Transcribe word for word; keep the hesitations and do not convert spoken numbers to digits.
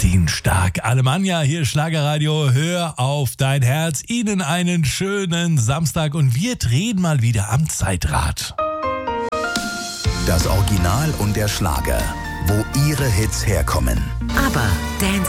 Martin Stark. Alemannia, hier Schlagerradio, hör auf dein Herz. Ihnen einen schönen Samstag und wir drehen mal wieder am Zeitrad. Das Original und der Schlager, wo Ihre Hits herkommen. Aber Dance